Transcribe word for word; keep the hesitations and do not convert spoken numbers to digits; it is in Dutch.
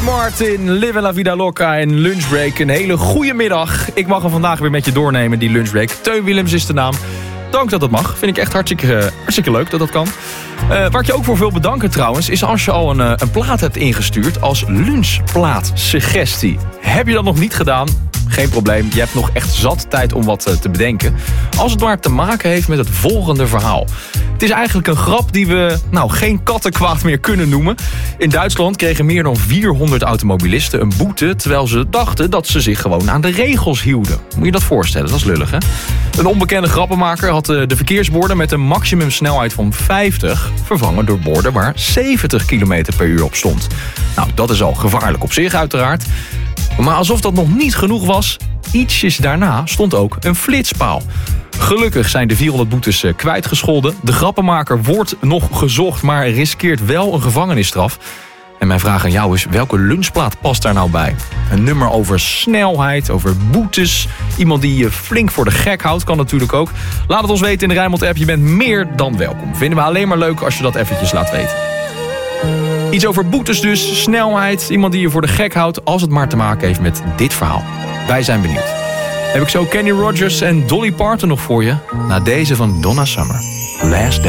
Martin, Live La Vida Loca en Lunchbreak. Een hele goede middag. Ik mag hem vandaag weer met je doornemen, die Lunchbreak. Teun Willems is de naam. Dank dat dat mag. Vind ik echt hartstikke, uh, hartstikke leuk dat dat kan. Uh, waar ik je ook voor wil bedanken trouwens, is als je al een, uh, een plaat hebt ingestuurd als lunchplaatsuggestie. Heb je dat nog niet gedaan? Geen probleem, je hebt nog echt zat tijd om wat uh, te bedenken. Als het maar te maken heeft met het volgende verhaal. Het is eigenlijk een grap die we nou geen kattenkwaad meer kunnen noemen. In Duitsland kregen meer dan vierhonderd automobilisten een boete, terwijl ze dachten dat ze zich gewoon aan de regels hielden. Moet je dat voorstellen, dat is lullig hè? Een onbekende grappenmaker had de verkeersborden met een maximumsnelheid van vijftig... vervangen door borden waar zeventig kilometer per uur op stond. Nou, dat is al gevaarlijk op zich uiteraard. Maar alsof dat nog niet genoeg was, ietsjes daarna stond ook een flitspaal. Gelukkig zijn de vierhonderd boetes kwijtgescholden. De grappenmaker wordt nog gezocht, maar riskeert wel een gevangenisstraf. En mijn vraag aan jou is, welke lunchplaat past daar nou bij? Een nummer over snelheid, over boetes. Iemand die je flink voor de gek houdt, kan natuurlijk ook. Laat het ons weten in de Rijnmond app. Je bent meer dan welkom. Vinden we alleen maar leuk als je dat eventjes laat weten. Iets over boetes dus, snelheid, iemand die je voor de gek houdt, als het maar te maken heeft met dit verhaal. Wij zijn benieuwd. Heb ik zo Kenny Rogers en Dolly Parton nog voor je? Na deze van Donna Summer. Last Day.